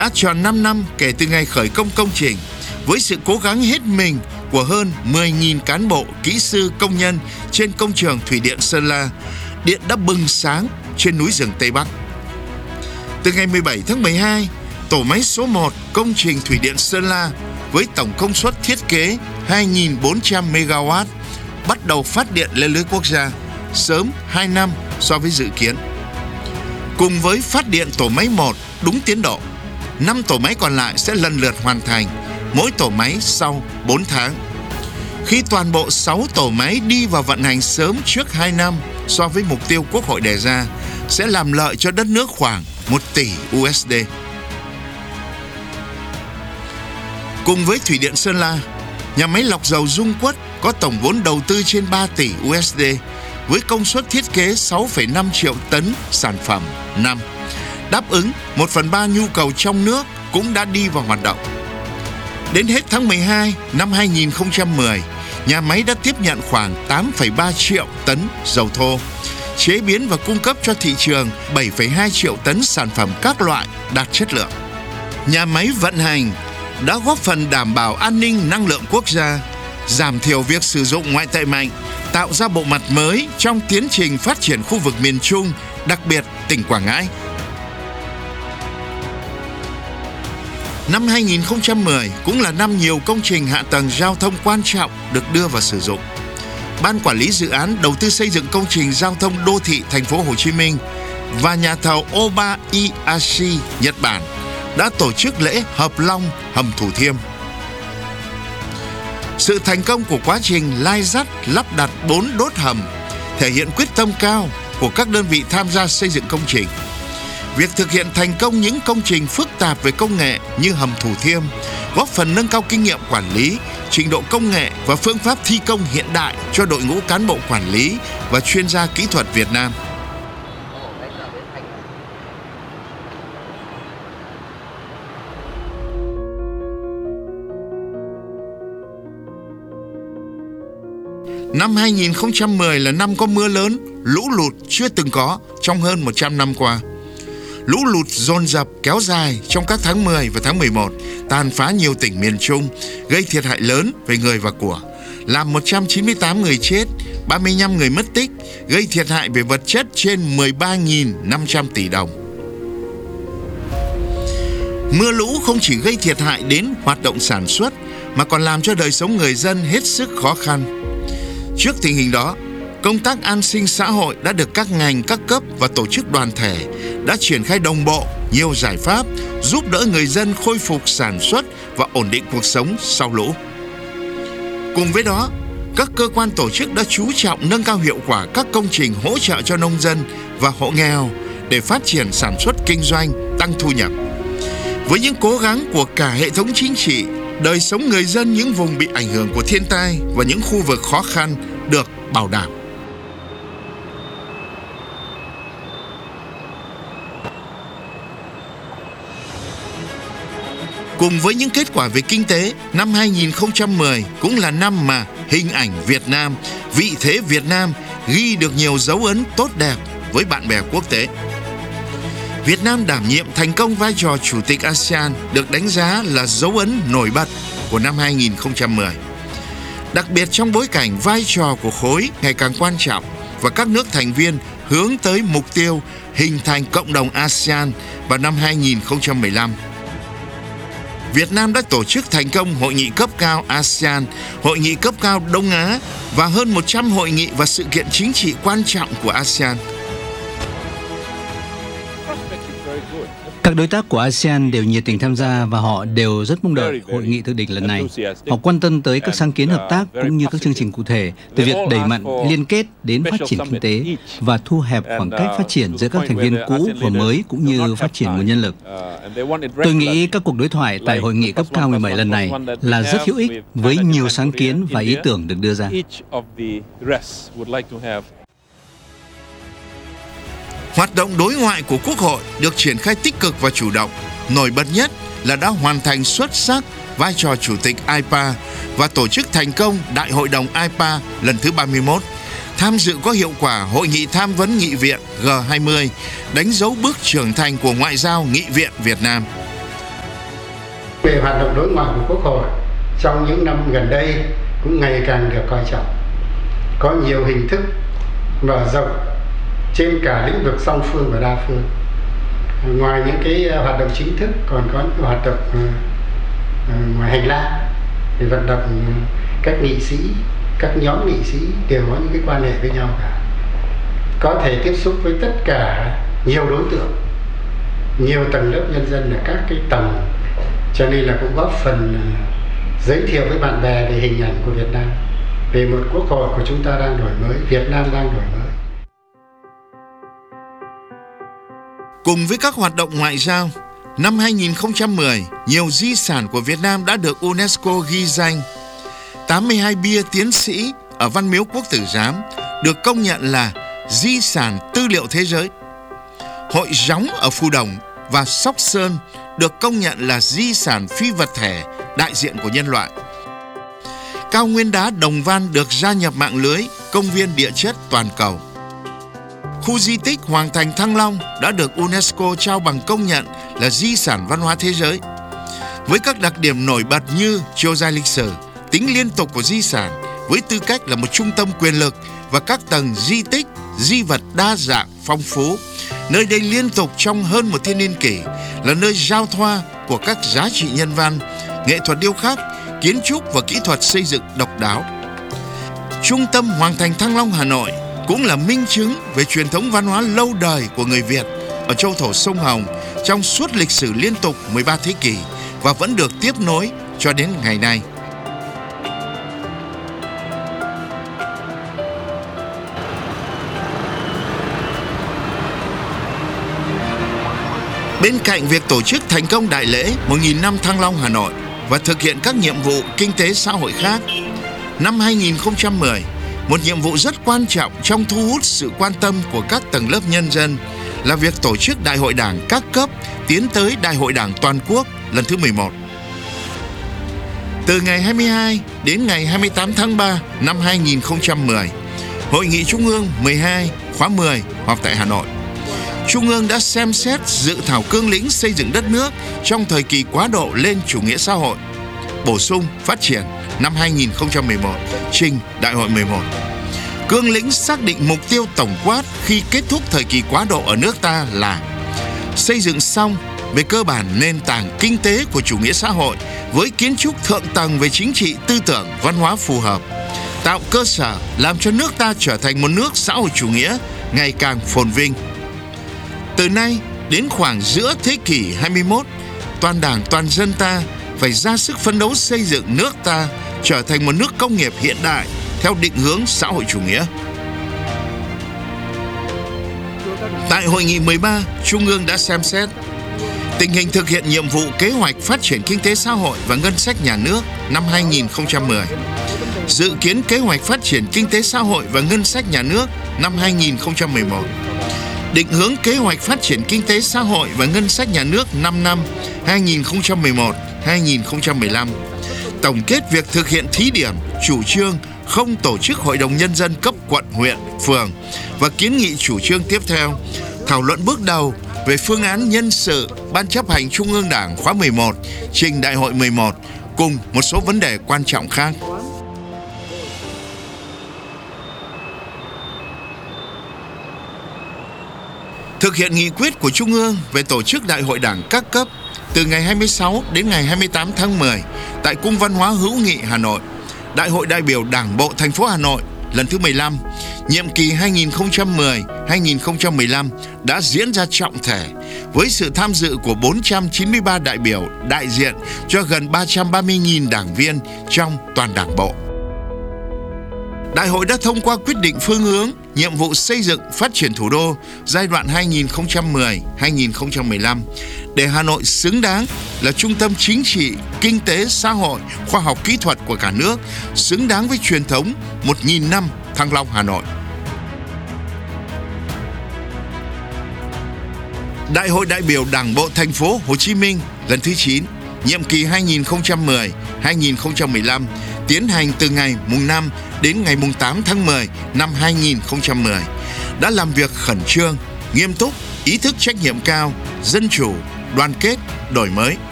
đã tròn 5 năm kể từ ngày khởi công công trình, với sự cố gắng hết mình của hơn 10.000 cán bộ, kỹ sư, công nhân trên công trường Thủy điện Sơn La, điện đã bừng sáng trên núi rừng Tây Bắc. Từ ngày 17 tháng 12, tổ máy số 1 công trình Thủy điện Sơn La với tổng công suất thiết kế 2.400 MW bắt đầu phát điện lên lưới quốc gia sớm 2 năm so với dự kiến. Cùng với phát điện tổ máy 1 đúng tiến độ, 5 tổ máy còn lại sẽ lần lượt hoàn thành, mỗi tổ máy sau 4 tháng. Khi toàn bộ 6 tổ máy đi vào vận hành sớm trước 2 năm so với mục tiêu Quốc hội đề ra, sẽ làm lợi cho đất nước khoảng 1 tỷ USD. Cùng với Thủy điện Sơn La, nhà máy lọc dầu Dung Quất có tổng vốn đầu tư trên 3 tỷ USD với công suất thiết kế 6,5 triệu tấn sản phẩm năm, đáp ứng 1/3 nhu cầu trong nước cũng đã đi vào hoạt động. Đến hết tháng 12 năm 2010, nhà máy đã tiếp nhận khoảng 8,3 triệu tấn dầu thô, chế biến và cung cấp cho thị trường 7,2 triệu tấn sản phẩm các loại đạt chất lượng. Nhà máy vận hành đã góp phần đảm bảo an ninh năng lượng quốc gia, giảm thiểu việc sử dụng ngoại tệ mạnh, tạo ra bộ mặt mới trong tiến trình phát triển khu vực miền Trung, đặc biệt tỉnh Quảng Ngãi. Năm 2010 cũng là năm nhiều công trình hạ tầng giao thông quan trọng được đưa vào sử dụng. Ban quản lý dự án đầu tư xây dựng công trình giao thông đô thị thành phố Hồ Chí Minh và nhà thầu Oba Iashi Nhật Bản đã tổ chức lễ hợp long hầm Thủ Thiêm. Sự thành công của quá trình lai dắt lắp đặt 4 đốt hầm thể hiện quyết tâm cao của các đơn vị tham gia xây dựng công trình. Việc thực hiện thành công những công trình phức tạp về công nghệ như hầm Thủ Thiêm góp phần nâng cao kinh nghiệm quản lý, trình độ công nghệ và phương pháp thi công hiện đại cho đội ngũ cán bộ quản lý và chuyên gia kỹ thuật Việt Nam. Năm 2010 là năm có mưa lớn, lũ lụt chưa từng có trong hơn 100 năm qua. Lũ lụt dồn dập kéo dài trong các tháng 10 và tháng 11, tàn phá nhiều tỉnh miền Trung, gây thiệt hại lớn về người và của, làm 198 người chết, 35 người mất tích, gây thiệt hại về vật chất trên 13.500 tỷ đồng. Mưa lũ không chỉ gây thiệt hại đến hoạt động sản xuất, mà còn làm cho đời sống người dân hết sức khó khăn. Trước tình hình đó, công tác an sinh xã hội đã được các ngành, các cấp và tổ chức đoàn thể đã triển khai đồng bộ nhiều giải pháp giúp đỡ người dân khôi phục sản xuất và ổn định cuộc sống sau lũ. Cùng với đó, các cơ quan tổ chức đã chú trọng nâng cao hiệu quả các công trình hỗ trợ cho nông dân và hộ nghèo để phát triển sản xuất kinh doanh, tăng thu nhập. Với những cố gắng của cả hệ thống chính trị, đời sống người dân những vùng bị ảnh hưởng của thiên tai và những khu vực khó khăn được bảo đảm. Cùng với những kết quả về kinh tế, năm 2010 cũng là năm mà hình ảnh Việt Nam, vị thế Việt Nam ghi được nhiều dấu ấn tốt đẹp với bạn bè quốc tế. Việt Nam đảm nhiệm thành công vai trò Chủ tịch ASEAN được đánh giá là dấu ấn nổi bật của năm 2010. Đặc biệt trong bối cảnh vai trò của khối ngày càng quan trọng và các nước thành viên hướng tới mục tiêu hình thành cộng đồng ASEAN vào năm 2015. Việt Nam đã tổ chức thành công hội nghị cấp cao ASEAN, hội nghị cấp cao Đông Á và hơn 100 hội nghị và sự kiện chính trị quan trọng của ASEAN. Các đối tác của ASEAN đều nhiệt tình tham gia và họ đều rất mong đợi hội nghị thượng đỉnh lần này. Họ quan tâm tới các sáng kiến hợp tác cũng như các chương trình cụ thể, từ việc đẩy mạnh liên kết đến phát triển kinh tế và thu hẹp khoảng cách phát triển giữa các thành viên cũ và mới cũng như phát triển nguồn nhân lực. Tôi nghĩ các cuộc đối thoại tại hội nghị cấp cao 17 lần này là rất hữu ích với nhiều sáng kiến và ý tưởng được đưa ra. Hoạt động đối ngoại của Quốc hội được triển khai tích cực và chủ động. Nổi bật nhất là đã hoàn thành xuất sắc vai trò Chủ tịch IPA và tổ chức thành công Đại hội đồng IPA lần thứ 31, tham dự có hiệu quả Hội nghị tham vấn nghị viện G20, đánh dấu bước trưởng thành của ngoại giao nghị viện Việt Nam. về hoạt động đối ngoại của Quốc hội trong những năm gần đây cũng ngày càng được coi trọng. Có nhiều hình thức mở rộng trên cả lĩnh vực song phương và đa phương. Ngoài những cái hoạt động chính thức còn có những hoạt động ngoài hành lang để vận động các nghị sĩ, các nhóm nghị sĩ đều có những cái quan hệ với nhau cả. Có thể tiếp xúc với tất cả nhiều đối tượng, nhiều tầng lớp nhân dân ở các cái tầng, cho nên là cũng góp phần giới thiệu với bạn bè về hình ảnh của Việt Nam, về một quốc hội của chúng ta đang đổi mới, Việt Nam đang đổi mới. Cùng với các hoạt động ngoại giao, năm 2010, nhiều di sản của Việt Nam đã được UNESCO ghi danh. 82 bia tiến sĩ ở Văn Miếu Quốc Tử Giám được công nhận là di sản tư liệu thế giới. Hội Gióng ở Phù Đồng và Sóc Sơn được công nhận là di sản phi vật thể đại diện của nhân loại. Cao nguyên đá Đồng Văn được gia nhập mạng lưới công viên địa chất toàn cầu. Khu di tích Hoàng thành Thăng Long đã được UNESCO trao bằng công nhận là di sản văn hóa thế giới. Với các đặc điểm nổi bật như chiều dài lịch sử, tính liên tục của di sản với tư cách là một trung tâm quyền lực và các tầng di tích, di vật đa dạng, phong phú. Nơi đây liên tục trong hơn một thiên niên kỷ là nơi giao thoa của các giá trị nhân văn, nghệ thuật điêu khắc, kiến trúc và kỹ thuật xây dựng độc đáo. Trung tâm Hoàng thành Thăng Long Hà Nội cũng là minh chứng về truyền thống văn hóa lâu đời của người Việt ở châu thổ sông Hồng trong suốt lịch sử liên tục 13 thế kỷ và vẫn được tiếp nối cho đến ngày nay. Bên cạnh việc tổ chức thành công đại lễ 1000 năm Thăng Long Hà Nội và thực hiện các nhiệm vụ kinh tế xã hội khác, năm 2010, một nhiệm vụ rất quan trọng trong thu hút sự quan tâm của các tầng lớp nhân dân là việc tổ chức Đại hội Đảng các cấp tiến tới Đại hội Đảng toàn quốc lần thứ 11. Từ ngày 22 đến ngày 28 tháng 3 năm 2010, Hội nghị Trung ương 12 khóa 10 họp tại Hà Nội. Trung ương đã xem xét dự thảo cương lĩnh xây dựng đất nước trong thời kỳ quá độ lên chủ nghĩa xã hội, bổ sung phát triển năm 2011 trình Đại hội 11. Cương lĩnh xác định mục tiêu tổng quát khi kết thúc thời kỳ quá độ ở nước ta là xây dựng xong về cơ bản nền tảng kinh tế của chủ nghĩa xã hội với kiến trúc thượng tầng về chính trị, tư tưởng, văn hóa phù hợp, tạo cơ sở làm cho nước ta trở thành một nước xã hội chủ nghĩa ngày càng phồn vinh. Từ nay đến khoảng giữa thế kỷ 21, toàn Đảng toàn dân ta phải ra sức phấn đấu xây dựng nước ta trở thành một nước công nghiệp hiện đại theo định hướng xã hội chủ nghĩa. Tại Hội nghị 13, Trung ương đã xem xét tình hình thực hiện nhiệm vụ kế hoạch phát triển kinh tế xã hội và ngân sách nhà nước năm 2010, dự kiến kế hoạch phát triển kinh tế xã hội và ngân sách nhà nước năm 2011, định hướng kế hoạch phát triển kinh tế xã hội và ngân sách nhà nước 5 năm 2011-2015, tổng kết việc thực hiện thí điểm chủ trương không tổ chức Hội đồng Nhân dân cấp quận, huyện, phường và kiến nghị chủ trương tiếp theo, thảo luận bước đầu về phương án nhân sự Ban chấp hành Trung ương Đảng khóa 11 trình Đại hội 11 cùng một số vấn đề quan trọng khác. Thực hiện nghị quyết của Trung ương về tổ chức Đại hội Đảng các cấp từ ngày 26 đến ngày 28 tháng 10 tại Cung Văn hóa Hữu nghị Hà Nội, Đại hội đại biểu Đảng bộ thành phố Hà Nội lần thứ 15, nhiệm kỳ 2010-2015 đã diễn ra trọng thể với sự tham dự của 493 đại biểu đại diện cho gần 330.000 đảng viên trong toàn Đảng bộ. Đại hội đã thông qua quyết định phương hướng, nhiệm vụ xây dựng phát triển thủ đô giai đoạn 2010-2015 để Hà Nội xứng đáng là trung tâm chính trị, kinh tế, xã hội, khoa học kỹ thuật của cả nước, xứng đáng với truyền thống 1000 năm Thăng Long Hà Nội. Đại hội đại biểu Đảng bộ thành phố Hồ Chí Minh lần thứ 9, nhiệm kỳ 2010-2015 tiến hành từ ngày mùng 5 đến ngày mùng 8 tháng 10 năm 2010 đã làm việc khẩn trương, nghiêm túc, ý thức trách nhiệm cao, dân chủ, đoàn kết, đổi mới.